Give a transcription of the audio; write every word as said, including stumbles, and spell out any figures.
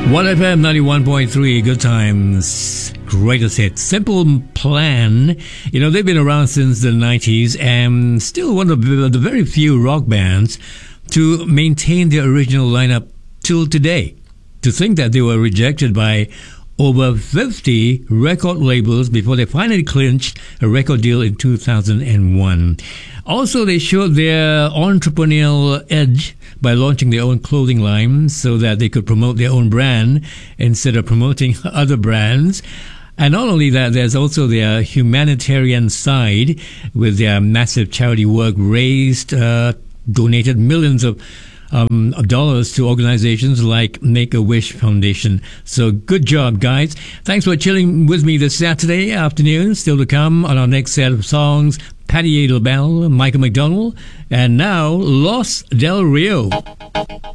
one F M ninety-one point three, Good Times, greatest hits. Simple Plan, you know, they've been around since the nineties and still one of the, the very few rock bands to maintain their original lineup till today. To think that they were rejected by over fifty record labels before they finally clinched a record deal in two thousand one. Also, they showed their entrepreneurial edge by launching their own clothing line so that they could promote their own brand instead of promoting other brands. And not only that, there's also their humanitarian side with their massive charity work, raised, uh, donated millions of Um, of dollars to organizations like Make-A-Wish Foundation. So good job, guys. Thanks for chilling with me this Saturday afternoon. Still to come on our next set of songs, Patti LaBelle, Michael McDonald, and now Los Del Rio.